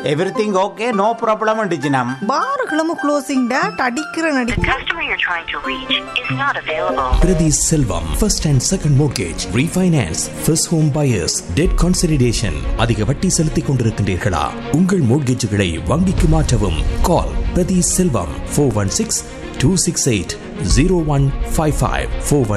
Everything okay, no problem அண்டிச்சினம். பார்களும் closing date அடிக்கிற நடி. The customer you're trying to reach is not available. Priti Selvam, first and second mortgage, refinance, first home buyers, debt consolidation. அதிக வட்டி செலுத்திக் கொண்டிருக்கின்றீர்களா? உங்கள் மோட்கேஜுகளை வங்கிக்கு மாற்றவும். Call Priti Selvam 416-268-0155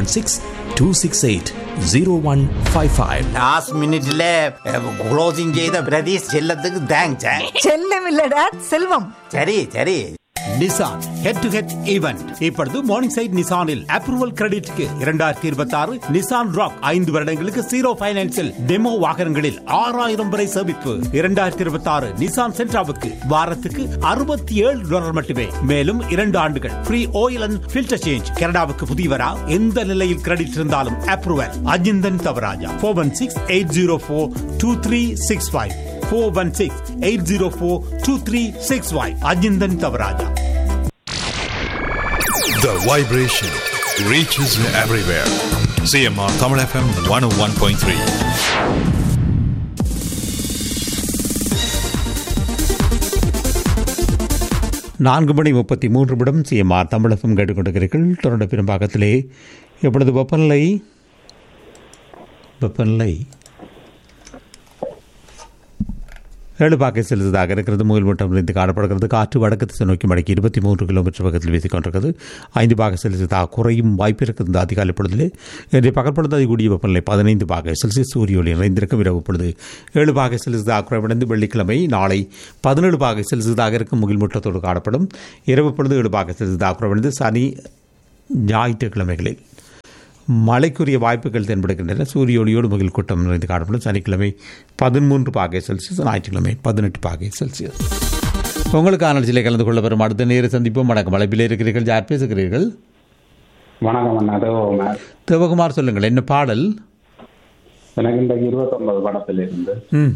416-268-0155. Last மினிட்ல closing செய்த பிரதீஷ் செல்லத்துக்கு தேங்க்ஸ். செல்லம் இல்ல டேட், செல்வம். சரி சரி. Nissan head to head event இப்பொழுது morning side நிசானில் approval கிரெடிட்க்கு 2026 Nissan rock 5 வருடங்களுக்கு 0 ஃபைனான்ஸில் டெமோ வாகனங்களில் 6000 வரை சேமிப்பு. 2026 நிசான் சென்ட்ராவுக்கு வாரத்துக்கு $67 மட்டுமே. மேலும் 2 ஆண்டுகள் free oil and filter change. கனடாவுக்கு புதியவரா? எந்த நிலையில் கிரெடிட் இருந்தாலும் approval. Ajinthan Thavaraja 416-804-2365 416-804-2365 Ajinthan Thavaraja. The vibration reaches everywhere. CMR Tamil FM 101.3. நான்கு மணி 33 நிமிடம் சிஎம்ஆர் தமிழகம் கேட்டுக்கொண்டிருக்கிறீர்கள். தொடர்ந்து பெரும்பாகத்திலே எப்பொழுது வெப்பநிலை 7 பாகை செலுத்ததாக இருக்கிறது. முயல் மூட்டம் இருந்து காணப்படுகிறது. காற்று வடக்கு திசை நோக்கி மடக்கி 23 கிலோமீட்டர் வேகத்தில் வீசிக் கொண்டிருக்கிறது. 5 பாகை செலுத்ததாக குறையும் வாய்ப்பு இருக்கிறது. அதிகாலை பொழுதிலே இன்றைய பகல் பொழுது அதிகூடிய வெப்பநிலை 15 பாகை செல்சியஸ். சூரிய ஒளி நிறைந்திருக்கும். இரவு பொழுது 7 பாகை செல்சியஸாக குறைவடைந்து வெள்ளிக்கிழமை நாளை 17 பாகை செல்சியஸாக இருக்கும். முகில் மூட்டத்தோடு காணப்படும். இரவு பொழுது 7 பாகை செல்சியஸாக குறைவடைந்து சனி ஞாயிற்றுக்கிழமைகளில் மழைக்குரிய வாய்ப்புகள் தென்படுகின்றன. சூரிய ஒளியோடு முகில் கூட்டம் நிறைந்து காணப்படும். சனிக்கிழமை 13 பாகை செல்சியஸ், ஞாயிற்றுக்கிழமை 18 பாகை செல்சியஸ். உங்களுக்கு ஆனல்சிலே கலந்து கொள்ள வரும் அடுத்த நேர சந்திப்போம். வணக்கம். அழைப்பிலே இருக்கிறீர்கள். யார் பேசுகிறீர்கள்? வணக்கம். தேவகுமார், சொல்லுங்கள், என்ன பாடல்? எனக்கு இந்த 29 படத்திலிருந்து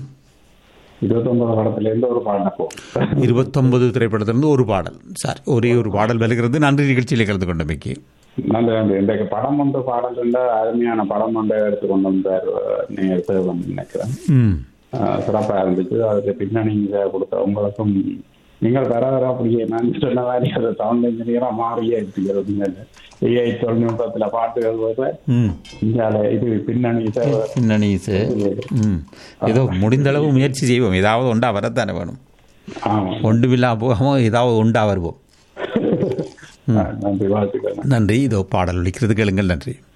29 படத்திலிருந்து ஒரு பாடல். 29 திரைப்படத்திலிருந்து ஒரு பாடல். சார், ஒரே ஒரு பாடல் வருகிறது. நன்றி நிகழ்ச்சியிலே கலந்து கொண்டமைக்கு. நல்ல இன்றைக்கு படம் ஒன்று பாடல் இருந்தால் அருமையான படம் ஒன்றை எடுத்துக்கொண்டு வந்தார் நினைக்கிறேன். சிறப்பாக இருந்துச்சு. அதுக்கு பின்னணி கொடுத்த உங்களுக்கும் நீங்கள் வர அப்படியே நான் சொன்ன மாதிரி அது சவுண்ட் இன்ஜினியராக மாறியே இருக்கிறது. ஏஐ தொழில்நுட்பத்தில் பாட்டுகள் போது இது பின்னணி ஏதோ முடிந்த அளவு முயற்சி செய்வோம். ஏதாவது ஒன்றா வரத்தானே வேணும். ஒன்றுமில்லா போகாமல் ஏதாவது ஒன்றா வருவோம். நன்றி, வாழ்த்துக்கள். நன்றி. இதோ பாடல் ஒலிக்கிறது, கேளுங்கள். நன்றி.